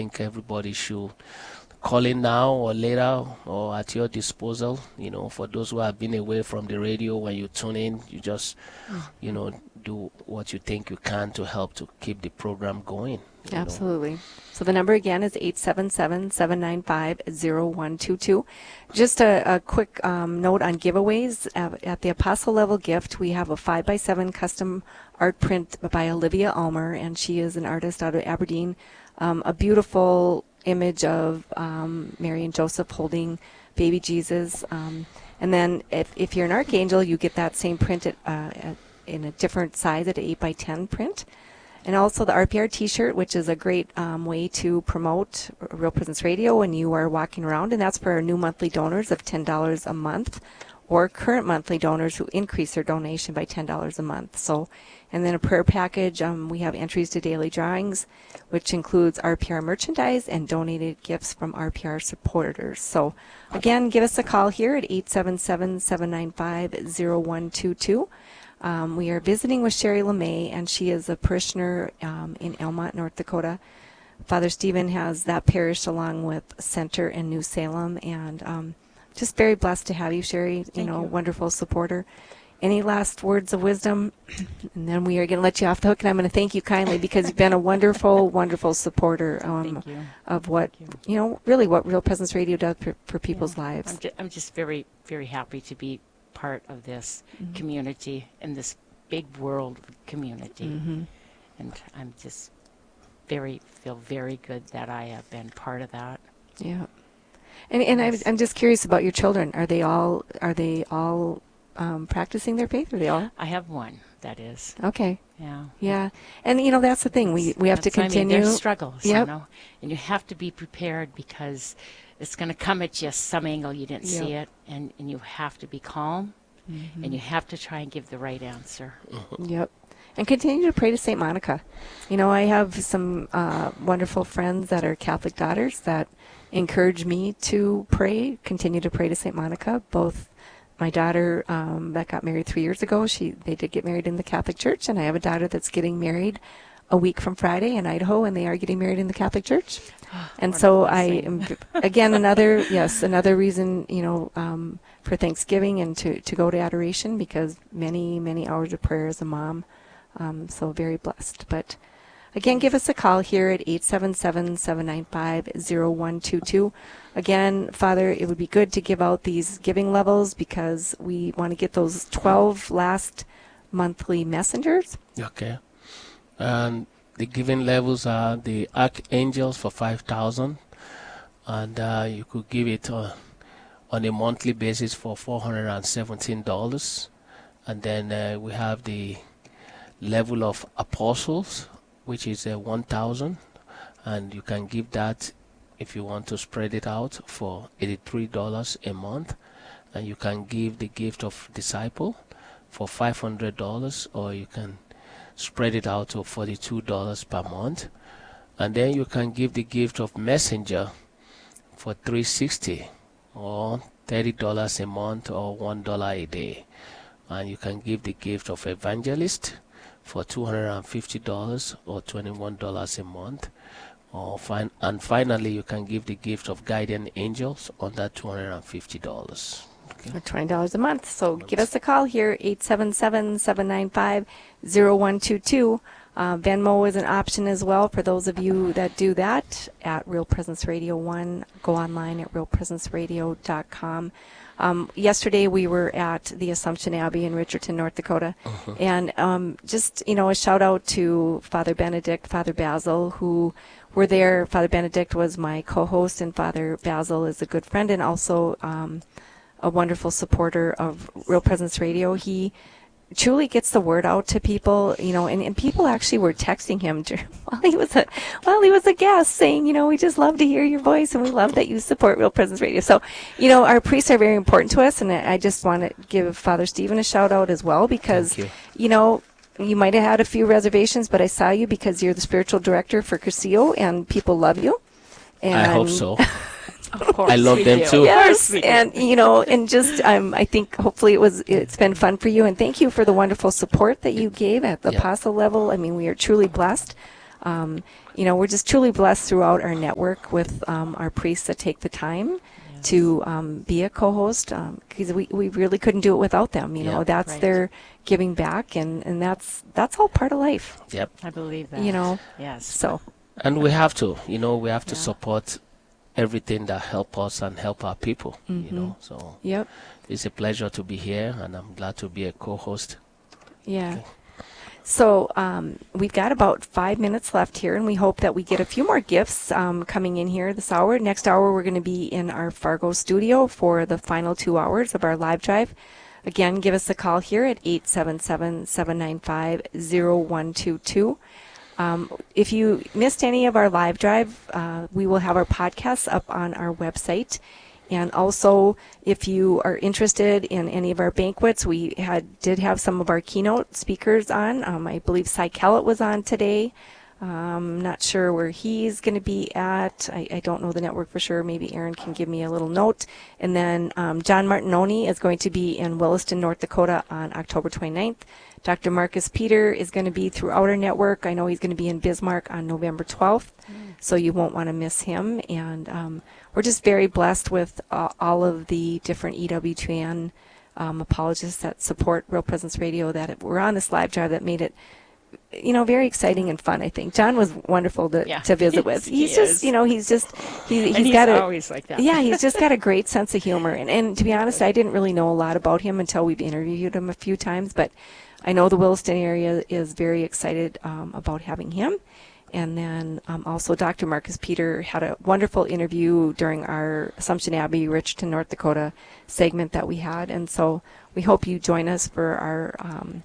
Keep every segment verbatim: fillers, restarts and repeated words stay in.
think everybody should call in now or later or at your disposal. You know, for those who have been away from the radio, when you tune in, you just, you know, do what you think you can to help to keep the program going. Absolutely. Know. So the number again is eight seven seven, seven nine five, zero one two two. Just a, a quick um, note on giveaways. At, at the Apostle Level Gift, we have a five by seven custom art print by Olivia Ulmer, and she is an artist out of Aberdeen. Um, a beautiful image of um, Mary and Joseph holding baby Jesus. Um, and then if, if you're an Archangel, you get that same print at, uh, at, in a different size at an eight by ten print. And also the R P R t-shirt, which is a great um, way to promote Real Presence Radio when you are walking around. And that's for our new monthly donors of ten dollars a month, or current monthly donors who increase their donation by ten dollars a month. So, and then a prayer package. Um, we have entries to daily drawings, which includes R P R merchandise and donated gifts from R P R supporters. So, again, give us a call here at eight seven seven, seven nine five, zero one two two. Um, we are visiting with Sherry LeMay, and she is a parishioner um, in Elmont, North Dakota. Father Stephen has that parish along with Center and New Salem, and um, just very blessed to have you, Sherry. Thank you know, you. Wonderful supporter. Any last words of wisdom? And then we are going to let you off the hook, and I'm going to thank you kindly because you've been a wonderful, wonderful supporter um, thank you. of what, you. you know, really what Real Presence Radio does for, for people's Yeah. lives. I'm, ju- I'm just very, very happy to be part of this Mm-hmm. community and this big world community. Mm-hmm. And I'm just very, feel very good that I have been part of that. Yeah. And and I'm, Yes. I'm just curious about your children. Are they all are they all um, practicing their faith? Are they all? I have one, that is. Okay. Yeah. Yeah. And you know that's the thing. We we have to That's what I mean. continue. There's struggles, Yep. you know, and you have to be prepared because it's going to come at you some angle you didn't see Yep. it, and, and you have to be calm, Mm-hmm. and you have to try and give the right answer. Yep. And continue to pray to Saint Monica. You know, I have some uh, wonderful friends that are Catholic daughters that encourage me to pray, continue to pray to Saint Monica. Both my daughter um, that got married three years ago, she they did get married in the Catholic Church, and I have a daughter that's getting married a week from Friday in Idaho, and they are getting married in the Catholic Church. And What a so I blessing. am, again, another, yes, another reason, you know, um, for Thanksgiving and to, to go to adoration, because many, many hours of prayer as a mom. Um, so very blessed. But again, give us a call here at eight seven seven, seven nine five, zero one two two. Again, Father, it would be good to give out these giving levels because we want to get those twelve last monthly messengers. Okay. And the giving levels are the Archangels for five thousand, and uh, you could give it uh, on a monthly basis for four hundred seventeen dollars. And then uh, we have the level of Apostles, which is uh, one thousand, and you can give that if you want to spread it out for eighty-three dollars a month. And you can give the gift of Disciple for five hundred dollars, or you can spread it out to forty-two dollars per month. And then you can give the gift of Messenger for three hundred sixty dollars, or thirty dollars a month, or one dollar a day. And you can give the gift of Evangelist for two hundred fifty dollars, or twenty-one dollars a month. Or fin- and finally, you can give the gift of Guardian Angels under two hundred fifty dollars. Okay. For twenty dollars a month. So give us a call here, eight seven seven, seven nine five, zero one two two. Uh, Venmo is an option as well for those of you that do that at Real Presence Radio one. Go online at real presence radio dot com. Um, yesterday we were at the Assumption Abbey in Richardson, North Dakota. Uh-huh. And um, just, you know, a shout out to Father Benedict, Father Basil, who were there. Father Benedict was my co-host, and Father Basil is a good friend and also um, a wonderful supporter of Real Presence Radio. He truly gets the word out to people, you know, and, and people actually were texting him to, while he was a while he was a guest, saying, you know, we just love to hear your voice and we love that you support Real Presence Radio. So, you know, our priests are very important to us, and I just want to give Father Stephen a shout out as well because, Thank you. you know, you might have had a few reservations, but I saw you because you're the spiritual director for Cursillo and people love you. And I hope so. Of course I love we them do. too. Yes, we do. and you know, and just um, I think hopefully it was it's been fun for you, and thank you for the wonderful support that you gave at the Yeah. apostle level. I mean, we are truly blessed um, you know, we're just truly blessed throughout our network with um, our priests that take the time Yes. to um, be a co-host, because we, we really couldn't do it without them. You know, Yeah. that's Right. their giving back, and, and that's that's all part of life. Yep. I believe that. You know, Yes. so And we have to, you know, we have to Yeah. support everything that help us and help our people, you Mhm. know. So yep, it's a pleasure to be here, and I'm glad to be a co-host. yeah. Okay. So um, we've got about five minutes left here, and we hope that we get a few more gifts um, coming in here this hour. Next hour, we're going to be in our Fargo studio for the final two hours of our live drive. Again, give us a call here at eight seven seven, seven nine five, zero one two two. Um, if you missed any of our live drive, uh, we will have our podcasts up on our website. And also, if you are interested in any of our banquets, we had did have some of our keynote speakers on. Um, I believe Cy Kellett was on today. Um, not sure where he's going to be at. I, I don't know the network for sure. Maybe Aaron can give me a little note. And then um, John Martinoni is going to be in Williston, North Dakota on October twenty-ninth. Doctor Marcus Peter is going to be throughout our network. I know he's going to be in Bismarck on November twelfth, so you won't want to miss him. And um, we're just very blessed with uh, all of the different E W T N um, apologists that support Real Presence Radio that were on this live drive that made it, you know, very exciting and fun. I think John was wonderful to, Yeah. to visit with. Yes, he He's just, is. you know, he's just he, And he's he's got a always like that. yeah, he's just got a great sense of humor. And and to be honest, I didn't really know a lot about him until we've interviewed him a few times. But I know the Williston area is very excited um, about having him. And then um, also Doctor Marcus Peter had a wonderful interview during our Assumption Abbey, Richton, North Dakota segment that we had. And so we hope you join us for our um,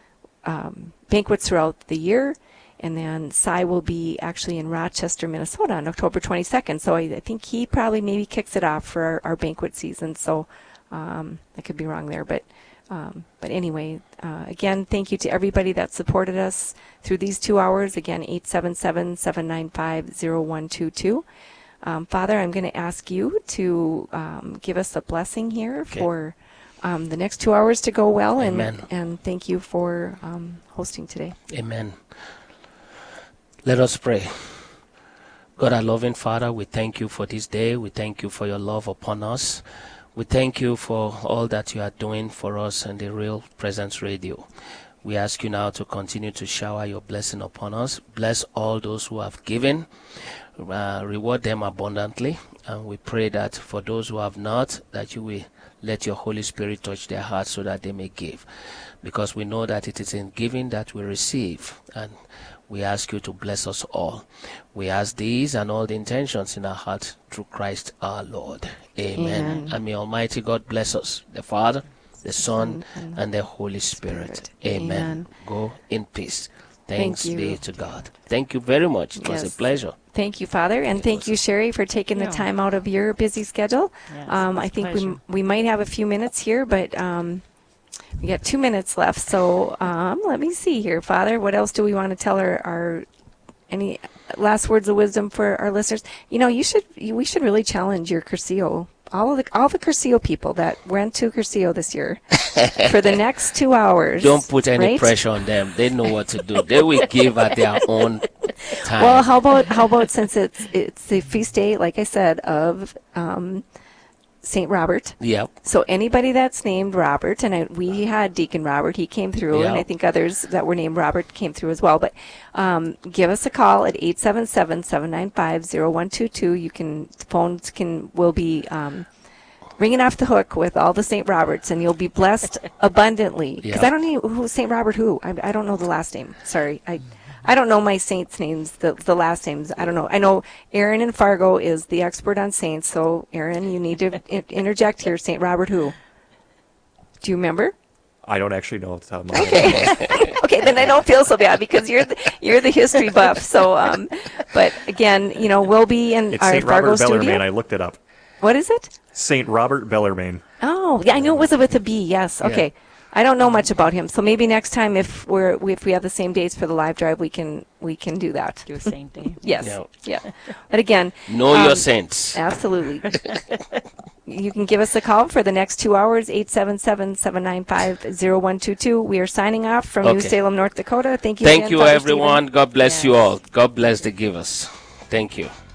um, banquets throughout the year. And then Cy will be actually in Rochester, Minnesota on October twenty-second. So I, I think he probably maybe kicks it off for our, our banquet season. So um, I could be wrong there. But Um, but anyway, uh, again, thank you to everybody that supported us through these two hours. Again, eight seven seven, seven nine five, zero one two two. Um, Father, I'm going to ask you to um, give us a blessing here Okay. for um, the next two hours to go well. And, Amen. and thank you for um, hosting today. Amen. Let us pray. God, our loving Father, we thank you for this day. We thank you for your love upon us. We thank you for all that you are doing for us in the Real Presence Radio. We ask you now to continue to shower your blessing upon us. Bless all those who have given. Uh, reward them abundantly. And we pray that for those who have not, that you will let your Holy Spirit touch their hearts so that they may give. Because we know that it is in giving that we receive. And we ask you to bless us all. We ask these and all the intentions in our heart through Christ our Lord. Amen. Amen. And may Almighty God bless us, the Father, the Son, and and the Holy Spirit. Spirit. Amen. Amen. Go in peace. Thank Thanks you. be to God. Thank you very much. It was Yes. a pleasure. Thank you, Father, and It thank was you, a- Sherry, for taking the Yeah. time out of your busy schedule. Yes, um, it's I a think we pleasure. we might have a few minutes here, but um, we got two minutes left. So um, let me see here, Father. What else do we want to tell our, our any last words of wisdom for our listeners? You know, you should you, we should really challenge your Cursillo. All of the all the Cursillo people that went to Cursillo this year for the next two hours. Don't put any right? pressure on them. They know what to do. They will give at their own time. Well, how about how about since it's it's the feast day, like I said, of um, Saint Robert. Yep. So anybody that's named Robert, and I, we had Deacon Robert, he came through, and Yeah. I think others that were named Robert came through as well. But um, give us a call at eight seven seven, seven nine five, zero one two two. You can phones can will be um, ringing off the hook with all the Saint Roberts, and you'll be blessed abundantly. Because Yeah. I don't know who Saint Robert who. I, I don't know the last name. Sorry, I. I don't know my saints' names, the the last names. I don't know. I know Aaron in Fargo is the expert on saints. So, Aaron, you need to in- interject here. Saint Robert who? Do you remember? I don't actually know off the top of my head. Okay, then I don't feel so bad because you're the, you're the history buff. So, um, but again, you know, we'll be in It's our Saint Fargo Robert studio. Bellarmine. I looked it up. What is it? Saint Robert Bellarmine. Oh, yeah, I knew it was with a B. Yes. Yeah. Okay. I don't know much about him, so maybe next time if we're if we have the same dates for the live drive, we can we can do that. Do the same thing. Yes. Yeah. Yeah. But again, Know um, your saints. absolutely. you can give us a call for the next two hours, eight seven seven, seven nine five, zero one two two. We are signing off from New Okay. Salem, North Dakota. Thank you Thank again, you, Father everyone. Stephen. God bless you Yes. all. God bless the givers. Thank you.